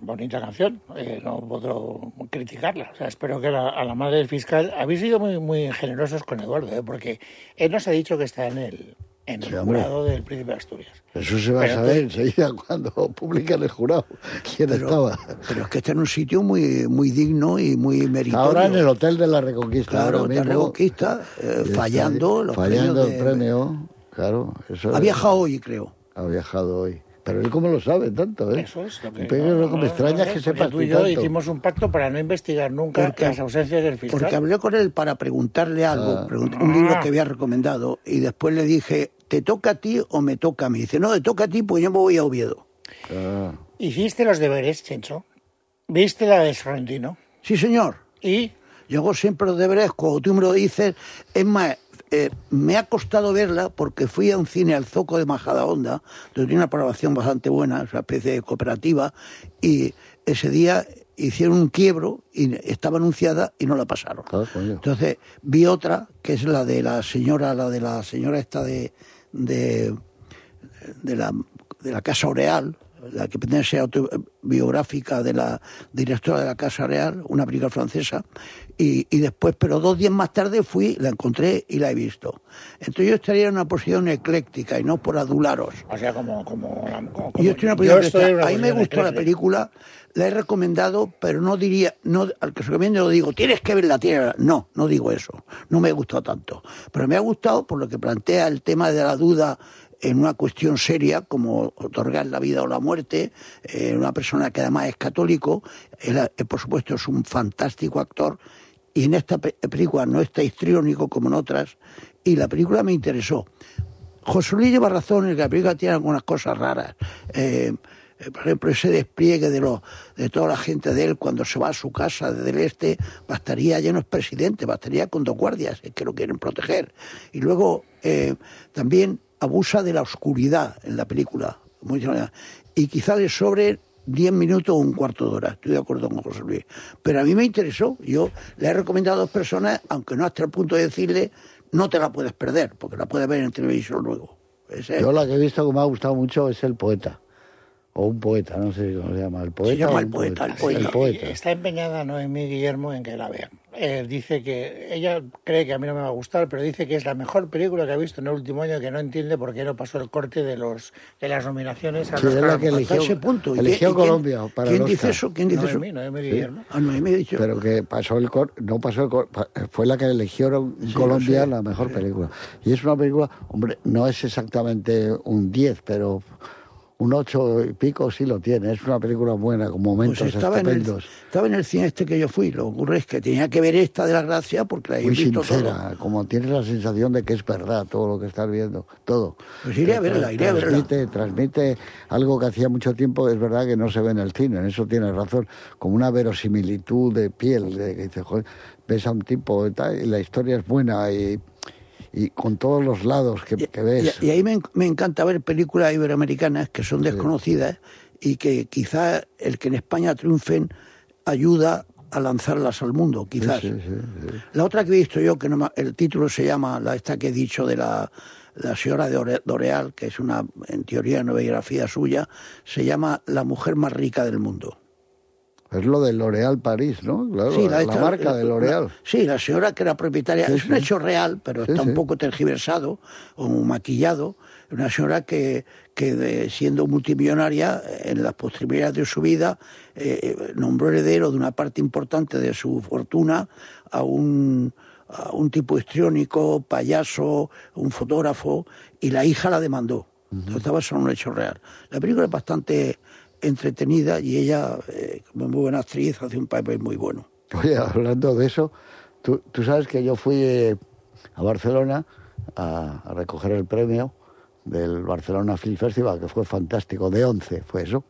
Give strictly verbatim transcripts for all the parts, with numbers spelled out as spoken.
bonita canción, eh, no puedo criticarla. O sea, espero que la, a la madre del fiscal... Habéis sido muy, muy generosos con Eduardo, ¿eh? Porque él nos ha dicho que está en el, en el sí, jurado del Príncipe de Asturias. Eso se va pero a saber entonces... enseguida cuando publican el jurado quién pero, estaba. Pero es que está en un sitio muy, muy digno y muy meritorio. Ahora en el Hotel de la Reconquista. Claro, ahora mismo, la Reconquista, eh, fallando los Fallando el de... premio, claro. Eso ha viajado hoy, creo. Ha viajado hoy. Pero él cómo lo sabe tanto, ¿eh? Eso es lo que... Pero no, lo que me extraña es que sepa tú y yo tanto. Hicimos un pacto para no investigar nunca porque, las ausencias del fiscal. Porque hablé con él para preguntarle algo, ah. pregunt- un libro que había recomendado, y después le dije, ¿te toca a ti o me toca a mí? Dice, no, te toca a ti, pues yo me voy a Oviedo. Ah. ¿Hiciste los deberes, Chencho? ¿Viste la de Sorrentino? Sí, señor. ¿Y? Yo hago siempre los deberes, cuando tú me lo dices. Es más, eh, me ha costado verla porque fui a un cine al Zoco de Majadahonda, donde tiene una programación bastante buena, es una especie de cooperativa, y ese día hicieron un quiebro y estaba anunciada y no la pasaron. Ah, Entonces vi otra, que es la de la señora, la de la señora esta de de, de la de la Casa Oreal, la que pretende ser autobiográfica de la directora de la Casa Real, una película francesa, y, y después, pero dos días más tarde fui, la encontré y la he visto. Entonces yo estaría en una posición ecléctica y no por adularos. O sea, como... como, como, como yo estoy en una posición ecléctica. A mí me gustó la película, la he recomendado, pero no diría, no al que se recomiende lo digo, tienes que verla, tienes que verla. No, no digo eso, no me ha gustado tanto. Pero me ha gustado por lo que plantea el tema de la duda en una cuestión seria como otorgar la vida o la muerte, eh, una persona que además es católico. Él, eh, por supuesto, es un fantástico actor, y en esta pe- película no está histriónico como en otras, y la película me interesó. José Luis lleva razón en que la película tiene algunas cosas raras. Eh, eh, por ejemplo, ese despliegue de, los, de toda la gente de él cuando se va a su casa desde el este, bastaría, ya no es presidente, bastaría con dos guardias, es que lo quieren proteger. Y luego eh, también abusa de la oscuridad en la película, muy, y quizá le sobre diez minutos o un cuarto de hora. Estoy de acuerdo con José Luis. Pero a mí me interesó. Yo le he recomendado a dos personas, aunque no hasta el punto de decirle, no te la puedes perder, porque la puedes ver en televisión luego. Ese, yo la que he visto que me ha gustado mucho es El Poeta. O un poeta, no sé cómo se llama. El poeta. Se llama el poeta, poeta, el poeta. El poeta. Está empeñada Noemí Guillermo en que la vea. Eh, dice que ella cree que a mí no me va a gustar, pero dice que es la mejor película que ha visto en el último año, que no entiende por qué no pasó el corte de los de las nominaciones a sí, los es la que eligió, ese punto. eligió quién, Colombia para ¿quién el dice eso? ¿Quién dice Noemí, eso? Noemí sí. Guillermo. Ah, Noemí ha dicho. Pero que pasó el corte, no pasó el corte, fue la que eligieron en sí, Colombia la mejor sí. película. Y es una película, hombre, no es exactamente un diez, pero un ocho y pico sí lo tiene. Es una película buena, con momentos pues estaba estupendos. En el, estaba en el cine este que yo fui. Lo que ocurre es que tenía que ver esta de la Gracia porque la he muy visto sincera, todo. Como tienes la sensación de que es verdad todo lo que estás viendo, todo. Pues iré a verla, iré a verla. Transmite, transmite algo que hacía mucho tiempo, es verdad que no se ve en el cine, en eso tienes razón, como una verosimilitud de piel, de que dices, joder, ves a un tipo y tal, y la historia es buena y... y con todos los lados que, que ves. Y, y ahí me, me encanta ver películas iberoamericanas que son desconocidas sí. y que quizás el que en España triunfen ayuda a lanzarlas al mundo, quizás. Sí, sí, sí, sí. La otra que he visto yo, que no, el título se llama, la esta que he dicho de la, la señora de L'Oreal, que es una, en teoría, una biografía suya, se llama La mujer más rica del mundo. Es lo de L'Oréal París, ¿no? Claro, sí, la, la, la marca de L'Oréal. Sí, la señora que era propietaria, sí, es un sí. hecho real, pero sí, está sí. un poco tergiversado o maquillado. Una señora que, que de, siendo multimillonaria, en las postrimerías de su vida, eh, nombró heredero de una parte importante de su fortuna a un, a un tipo histriónico, payaso, un fotógrafo, y la hija la demandó. Uh-huh. Entonces, estaba sobre un hecho real. La película es bastante entretenida y ella, eh, como muy buena actriz, hace un papel muy bueno. Oye, hablando de eso, tú, tú sabes que yo fui eh, a Barcelona a, a recoger el premio del Barcelona Film Festival, que fue fantástico, de once fue eso,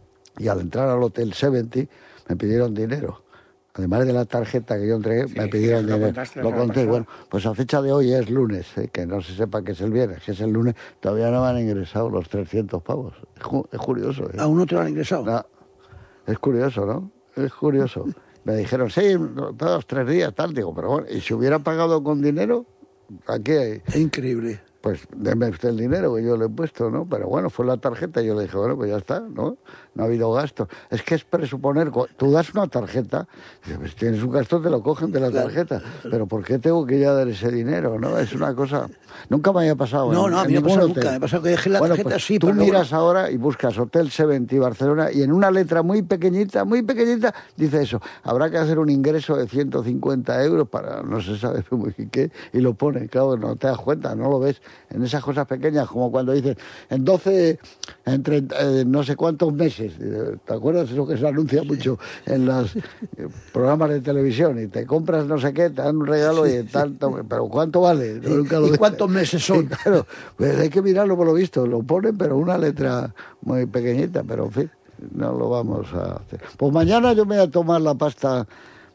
y al entrar al Hotel setenta me pidieron dinero. Además de la tarjeta que yo entregué, sí, me pidieron sí, dinero. Lo, lo conté, bueno, pues a fecha de hoy es lunes, ¿eh? Que no se sepa que es el viernes, que es el lunes, todavía no me han ingresado los trescientos pavos. Es, ju- es curioso. ¿Eh? ¿Aún no te lo han ingresado? No, es curioso, ¿no? Es curioso. Me dijeron, sí, dos, tres días, tal, digo, pero bueno, ¿y si hubiera pagado con dinero? Aquí hay... Es increíble. pues déme usted el dinero que yo le he puesto, ¿no? Pero bueno, fue la tarjeta y yo le dije, bueno, pues ya está, ¿no? No ha habido gasto. Es que es presuponer, tú das una tarjeta, pues tienes un gasto, te lo cogen de la tarjeta, pero ¿por qué tengo que ya dar ese dinero, no? Es una cosa... Nunca me había pasado. No, en, no, a mí no me pasó nunca, me pasó que dejé la bueno, tarjeta pues así. Tú pero miras luego... ahora y buscas Hotel Seventy Barcelona y en una letra muy pequeñita, muy pequeñita, dice eso, habrá que hacer un ingreso de ciento cincuenta euros para no se sabe muy qué, y lo pone, claro, no te das cuenta, no lo ves en esas cosas pequeñas, como cuando dicen, en doce, entre eh, no sé cuántos meses, ¿te acuerdas? Eso que se anuncia mucho en los eh, programas de televisión, y te compras no sé qué, te dan un regalo sí, y tanto, sí. Pero ¿cuánto vale? ¿Y, nunca lo ¿y cuántos meses son? Sí, claro, pues hay que mirarlo por lo visto, lo ponen, pero una letra muy pequeñita, pero en fin, no lo vamos a hacer. Pues mañana yo me voy a tomar la pasta,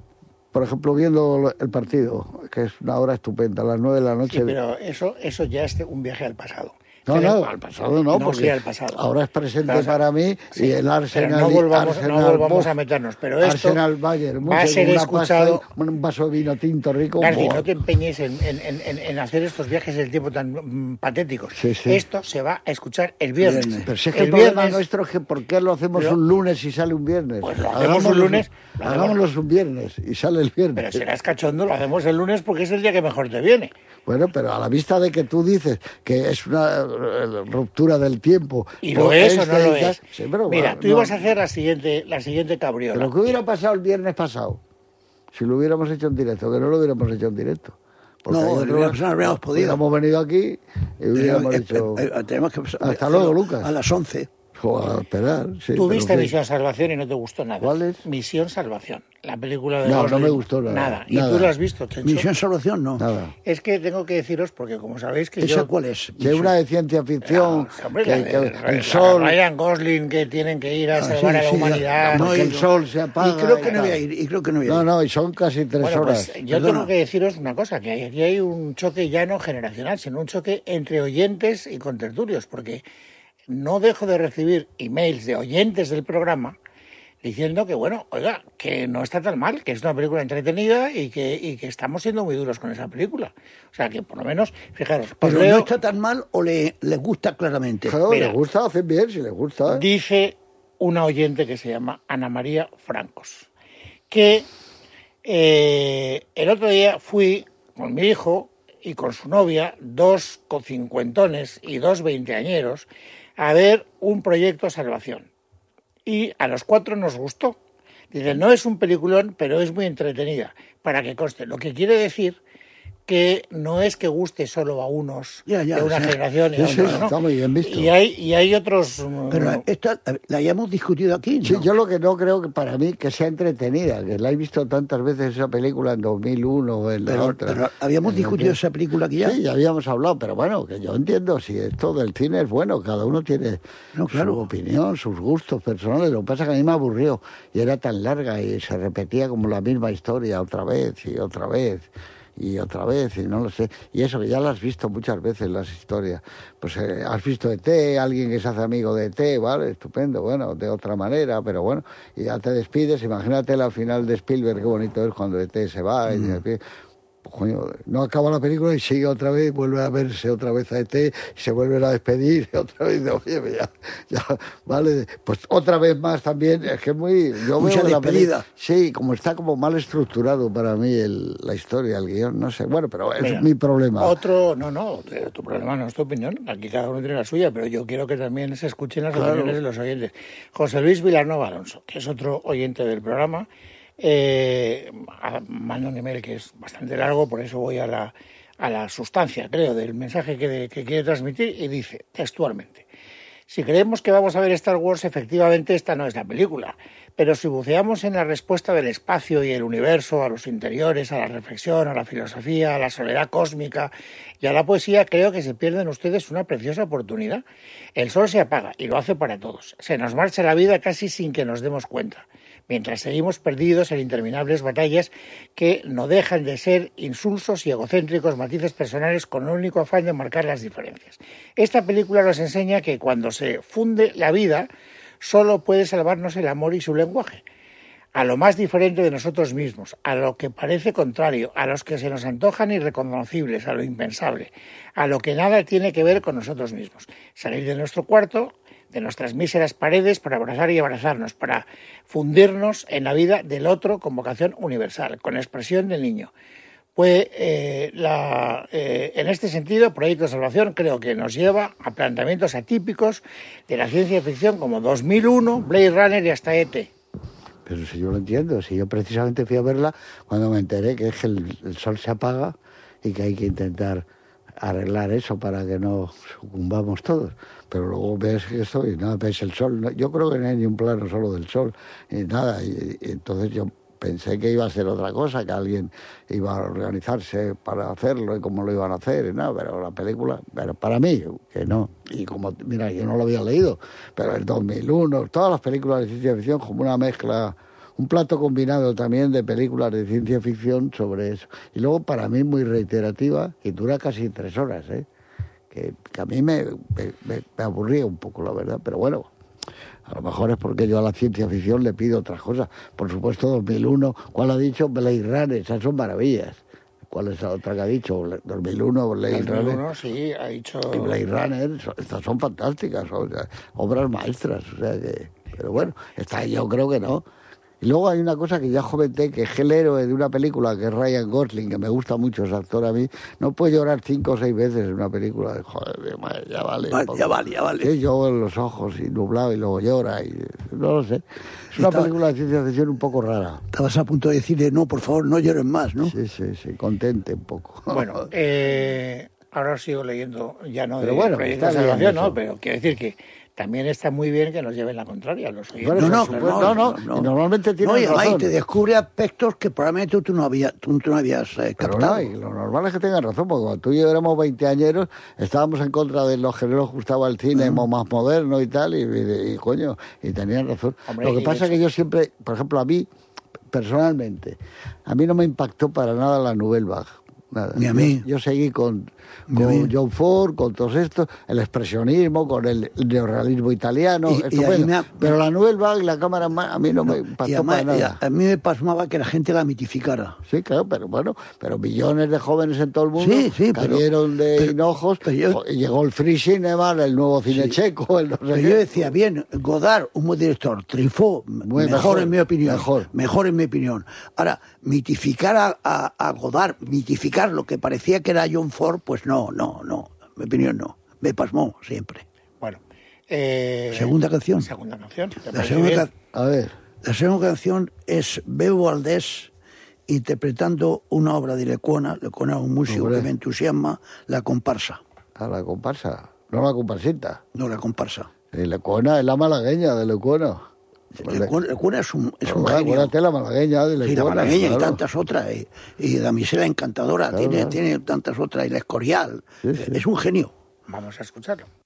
por ejemplo, viendo el partido, que es una hora estupenda, a las nueve de la noche. Sí, pero eso, eso ya es un viaje al pasado. No, pero, no, al pasado no, no porque sí, al pasado. ahora es presente pero, para mí sí, y el Arsenal... No volvamos, Arsenal, no volvamos Bof, a meternos, pero esto Arsenal, Bayern, va a ser escuchado... Pasta, un vaso de vino tinto rico... García, no te empeñes en, en, en, en hacer estos viajes del tiempo tan mm, patéticos. Sí, sí. Esto se va a escuchar el viernes. viernes. Pero si es que el, el problema viernes... nuestro es que ¿por qué lo hacemos pero, un lunes y sale un viernes? Pues lo hacemos un lunes... Lo hagámoslo un viernes y sale el viernes. Pero serás cachondo, lo hacemos el lunes porque es el día que mejor te viene. Bueno, pero a la vista de que tú dices que es una ruptura del tiempo... ¿Y lo es o no lo es? es? Sí, pero, Mira, bueno, tú no. ibas a hacer la siguiente, la siguiente cabriola. Pero ¿qué hubiera pasado el viernes pasado? Si lo hubiéramos hecho en directo, que no lo hubiéramos hecho en directo. Porque no, hubiéramos, no habríamos podido. Hubiéramos venido aquí y hubiéramos hecho... Eh, eh, tenemos que Hasta luego, Lucas. A las once. O a esperar, sí. Tú viste pero, Misión Salvación y no te gustó nada. ¿Cuál es? Misión Salvación, la película de No, Gosling. no me gustó nada. Nada. ¿Y nada. tú la has visto, Chencho? Misión Salvación, no. Nada. Es que tengo que deciros, porque como sabéis que ¿Esa yo... cuál es? Que es una de ciencia ficción, no, hombre, que, de, que de, el de, sol... Ryan Gosling, que tienen que ir a ah, salvar sí, a la sí, humanidad. No, porque el no, sol se apaga. Y creo que y no voy a tal. ir, y creo que no voy a ir. No, no, y son casi tres bueno, horas. Pues yo Perdona. tengo que deciros una cosa, que aquí hay un choque ya no generacional, sino un choque entre oyentes y contertulios, porque no dejo de recibir emails de oyentes del programa diciendo que, bueno, oiga, que no está tan mal, que es una película entretenida y que, y que estamos siendo muy duros con esa película. O sea, que por lo menos, fijaros... Pero leo, no está tan mal o le, le gusta claramente. Claro, Mira, le gusta, hacen bien, si le gusta. ¿eh? Dice una oyente que se llama Ana María Francos, que eh, el otro día fui con mi hijo y con su novia, dos cincuentones y dos veinteañeros, a ver un proyecto Salvación. Y a los cuatro nos gustó. Dice, no es un peliculón, pero es muy entretenida, para que conste. Lo que quiere decir que no es que guste solo a unos ya, ya, de una o sea, generación y a sí, otros, sí, ¿no? está muy bien visto. Y hay, y hay otros... Pero esta la hayamos discutido aquí, ¿no? Sí, yo lo que no creo que para mí que sea entretenida, que la he visto tantas veces esa película en dos mil uno o en la pero, otra. pero habíamos discutido esa película aquí ya. Sí, ya habíamos hablado, pero bueno, que yo entiendo, si esto del cine es bueno, cada uno tiene no, claro. su opinión, sus gustos personales. Lo que pasa es que a mí me aburrió y era tan larga y se repetía como la misma historia otra vez y otra vez. Y otra vez, y no lo sé. Y eso, que ya lo has visto muchas veces, las historias. Pues eh, has visto E T, alguien que se hace amigo de E T, vale, estupendo, bueno, de otra manera, pero bueno, y ya te despides. Imagínate la final de Spielberg, qué bonito es cuando E T se va y mm. se despide. Pues, coño, no acaba la película y sigue otra vez, vuelve a verse otra vez a E T, se vuelven a despedir, otra vez, oye, ya, ya, vale, pues otra vez más también, es que es muy... Yo Mucha veo despedida. La sí, como está como mal estructurado para mí el, la historia, el guión, no sé, bueno, pero es Mira, mi problema. Otro, no, no, tu problema no es tu opinión, aquí cada uno tiene la suya, pero yo quiero que también se escuchen las claro. opiniones de los oyentes. José Luis Vilanova Alonso, que es otro oyente del programa, Eh, manda un email que es bastante largo, por eso voy a la, a la sustancia, creo, del mensaje que, de, que quiere transmitir, y dice textualmente: si creemos que vamos a ver Star Wars, efectivamente esta no es la película, pero si buceamos en la respuesta del espacio y el universo, a los interiores, a la reflexión, a la filosofía, a la soledad cósmica y a la poesía, creo que se pierden ustedes una preciosa oportunidad. El sol se apaga y lo hace para todos. Se nos marcha la vida casi sin que nos demos cuenta, mientras seguimos perdidos en interminables batallas que no dejan de ser insulsos y egocéntricos matices personales con el único afán de marcar las diferencias. Esta película nos enseña que cuando se funde la vida, solo puede salvarnos el amor y su lenguaje. a lo más diferente de nosotros mismos, a lo que parece contrario, a los que se nos antojan irreconocibles, a lo impensable, a lo que nada tiene que ver con nosotros mismos. Salir de nuestro cuarto, de nuestras míseras paredes, para abrazar y abrazarnos, para fundirnos en la vida del otro con vocación universal, con expresión del niño. Pues eh, la, eh, en este sentido, Proyecto Salvación creo que nos lleva a planteamientos atípicos de la ciencia ficción como dos mil uno, Blade Runner y hasta E T. Pero si yo lo entiendo, si yo precisamente fui a verla cuando me enteré que es que el, el sol se apaga y que hay que intentar arreglar eso para que no sucumbamos todos. Pero luego ves esto y nada, ves el sol. No, yo creo que no hay ni un plano solo del sol, y nada. Y, y entonces yo pensé que iba a ser otra cosa, que alguien iba a organizarse para hacerlo y cómo lo iban a hacer, y nada, pero la película, pero para mí, que no. Y como, mira, yo no lo había leído, pero el dos mil uno, todas las películas de ciencia ficción como una mezcla, un plato combinado también de películas de ciencia ficción sobre eso. Y luego para mí muy reiterativa y dura casi tres horas, ¿eh? Que, que a mí me, me, me aburría un poco, la verdad, pero bueno, a lo mejor es porque yo a la ciencia ficción le pido otras cosas. Por supuesto, dos mil uno, ¿cuál ha dicho? Blade Runner, esas son maravillas. ¿Cuál es la otra que ha dicho? dos mil uno, Blade Runner. dos mil uno, sí, ha dicho... Y Blade Runner, estas son fantásticas, son, o sea, obras maestras, o sea que... Pero bueno, esta yo creo que no. Y luego hay una cosa que ya comenté, que es el héroe de una película, que es Ryan Gosling, que me gusta mucho ese actor a mí, no puede llorar cinco o seis veces en una película. Joder, ya vale. Vale, ya vale, ya vale. Sí, yo en los ojos y nublado y luego llora, y no lo sé. Es una Estaba, película de ciencia ficción un poco rara. Estabas a punto de decirle, no, por favor, no lloren más, ¿no? Sí, sí, sí, contente un poco. Bueno, eh, ahora sigo leyendo, ya no pero de bueno, Proyecto está Salvación, bien ¿no? Pero quiero decir que también está muy bien que nos lleven la contraria a los oyentes. Bueno, No, no, no, no, no, no, no. y normalmente tiene No, y además razón. te descubre aspectos que probablemente tú no habías, tú, tú no habías eh, Pero captado. no, y lo normal es que tengan razón, porque cuando tú y yo éramos veinteañeros, estábamos en contra de los que no nos gustaba el cine uh-huh. más moderno y tal, y, y, y coño, y tenían razón. Hombre, lo que pasa es que yo siempre, por ejemplo, a mí, personalmente, a mí no me impactó para nada la Nouvelle Vague. Nada. Ni a mí. Yo, yo seguí con, con John Ford, con todos estos, el expresionismo, con el neorrealismo italiano, y, y me ha, pero la Nouvelle Vague y la cámara a mí no, no me impactó además, para nada. A, a mí me pasmaba que la gente la mitificara. Sí, claro, pero bueno, pero millones de jóvenes en todo el mundo sí, sí, cayeron pero, de pero, hinojos, pero yo, y llegó el Free Cinema, el nuevo cine sí, checo, el no sé pero qué. Yo decía, bien, Godard, un buen director, Truffaut, mejor, mejor en mi opinión, mejor. mejor en mi opinión. Ahora, mitificar a, a, a Godard, mitificar lo que parecía que era John Ford, pues no, no, no, en mi opinión no, me pasmó siempre. Bueno, eh, segunda canción. Segunda canción. La segunda, can... a ver. La segunda canción es Bebo Valdés interpretando una obra de Lecuona. Lecuona es un músico Hombre. que me entusiasma, La Comparsa. ¿A la comparsa? No la comparsita. No, La Comparsa. Y Lecuona es la malagueña de Lecuona. Lecuona es un, es un genio. Acuérdate la malagueña de Lecuona. Sí, la malagueña claro. y tantas otras. Y, y Damisela Encantadora, claro, tiene, claro. tiene tantas otras. Y La Escorial. Sí, sí. Es un genio. Vamos a escucharlo.